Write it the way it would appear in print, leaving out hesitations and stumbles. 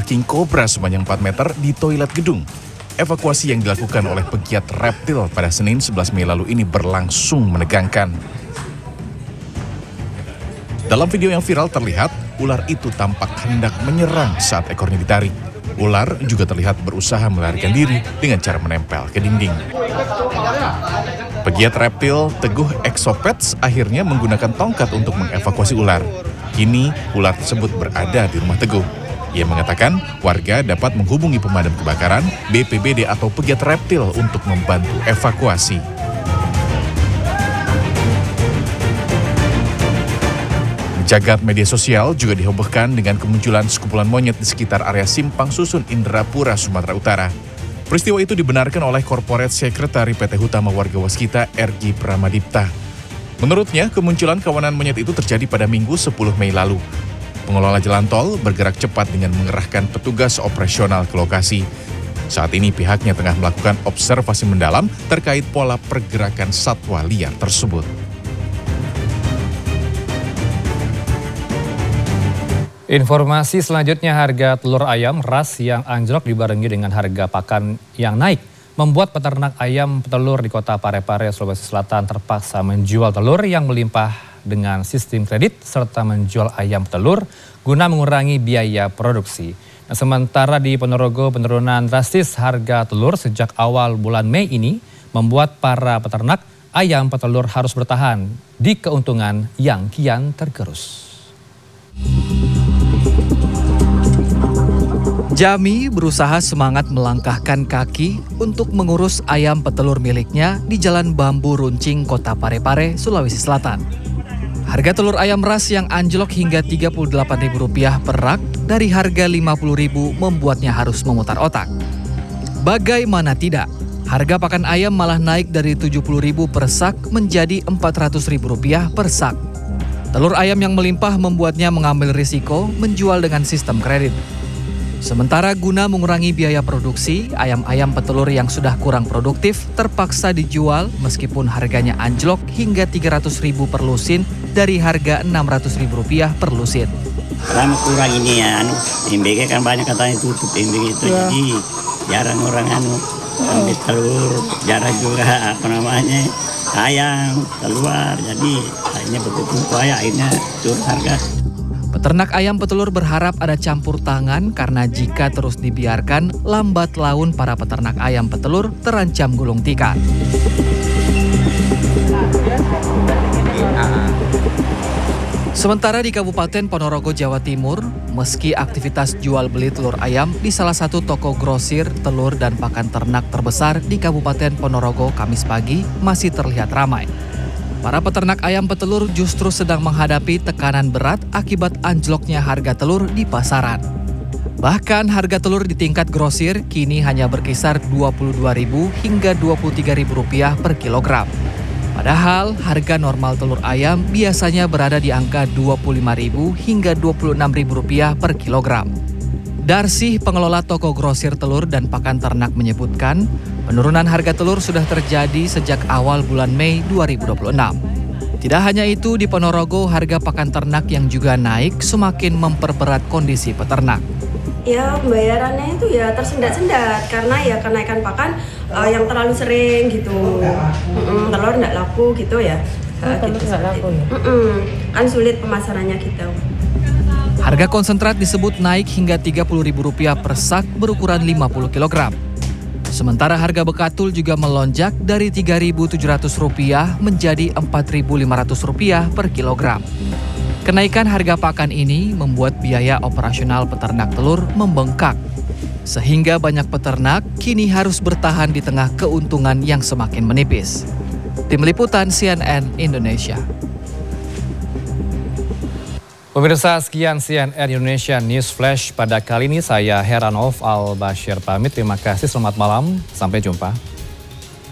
king cobra sepanjang 4 meter di toilet gedung. Evakuasi yang dilakukan oleh pegiat reptil pada Senin 11 Mei lalu ini berlangsung menegangkan. Dalam video yang viral terlihat, ular itu tampak hendak menyerang saat ekornya ditarik. Ular juga terlihat berusaha melarikan diri dengan cara menempel ke dinding. Pegiat reptil Teguh Exopets akhirnya menggunakan tongkat untuk mengevakuasi ular. Kini, ular tersebut berada di rumah Teguh. Ia mengatakan warga dapat menghubungi pemadam kebakaran, BPBD atau pegiat reptil untuk membantu evakuasi. Jagat media sosial juga dihebohkan dengan kemunculan sekumpulan monyet di sekitar area Simpang Susun Indrapura, Sumatera Utara. Peristiwa itu dibenarkan oleh Corporate Secretary PT Hutama Warga Waskita RG Pramadipta. Menurutnya, kemunculan kawanan monyet itu terjadi pada Minggu 10 Mei lalu. Pengelola jalan tol bergerak cepat dengan mengerahkan petugas operasional ke lokasi. Saat ini pihaknya tengah melakukan observasi mendalam terkait pola pergerakan satwa liar tersebut. Informasi selanjutnya, harga telur ayam ras yang anjlok dibarengi dengan harga pakan yang naik membuat peternak ayam petelur di Kota Parepare, Sulawesi Selatan terpaksa menjual telur yang melimpah dengan sistem kredit serta menjual ayam petelur guna mengurangi biaya produksi. Nah, sementara di Ponorogo, penurunan drastis harga telur sejak awal bulan Mei ini membuat para peternak ayam petelur harus bertahan di keuntungan yang kian tergerus. Jami berusaha semangat melangkahkan kaki untuk mengurus ayam petelur miliknya di Jalan Bambu Runcing, Kota Parepare, Sulawesi Selatan. Harga telur ayam ras yang anjlok hingga Rp38.000 per rak dari harga Rp50.000 membuatnya harus memutar otak. Bagaimana tidak, harga pakan ayam malah naik dari Rp70.000 per sak menjadi Rp400.000 per sak. Telur ayam yang melimpah membuatnya mengambil risiko menjual dengan sistem kredit. Sementara guna mengurangi biaya produksi, ayam-ayam petelur yang sudah kurang produktif terpaksa dijual meskipun harganya anjlok hingga Rp300.000 per lusin dari harga Rp600.000 per lusin. Karena kurang ini ya, MBG kan banyak katanya tutup MBG itu, jadi jarang orang ambil telur, jarang juga ayam keluar, jadi akhirnya betul akhirnya turun harga. Peternak ayam petelur berharap ada campur tangan karena jika terus dibiarkan, lambat laun para peternak ayam petelur terancam gulung tikar. Sementara di Kabupaten Ponorogo, Jawa Timur, meski aktivitas jual beli telur ayam di salah satu toko grosir telur dan pakan ternak terbesar di Kabupaten Ponorogo Kamis pagi masih terlihat ramai. Para peternak ayam petelur justru sedang menghadapi tekanan berat akibat anjloknya harga telur di pasaran. Bahkan harga telur di tingkat grosir kini hanya berkisar Rp22.000 hingga Rp23.000 per kilogram. Padahal harga normal telur ayam biasanya berada di angka Rp25.000 hingga Rp26.000 per kilogram. Darsih, pengelola toko grosir telur dan pakan ternak menyebutkan, penurunan harga telur sudah terjadi sejak awal bulan Mei 2026. Tidak hanya itu, di Ponorogo harga pakan ternak yang juga naik semakin memperberat kondisi peternak. Ya, pembayarannya itu ya tersendat-sendat karena ya kenaikan pakan yang terlalu sering gitu. Telur nggak laku gitu ya. Gitu. Nggak laku ya? Kan sulit pemasarannya gitu. Harga konsentrat disebut naik hingga Rp30.000 per sak berukuran 50 kg. Sementara harga bekatul juga melonjak dari Rp3.700 menjadi Rp4.500 per kilogram. Kenaikan harga pakan ini membuat biaya operasional peternak telur membengkak. Sehingga banyak peternak kini harus bertahan di tengah keuntungan yang semakin menipis. Tim Liputan CNN Indonesia. Pemirsa, sekian CNN Indonesia News Flash pada kali ini. Saya Heranov Al-Bashir pamit. Terima kasih, selamat malam, sampai jumpa.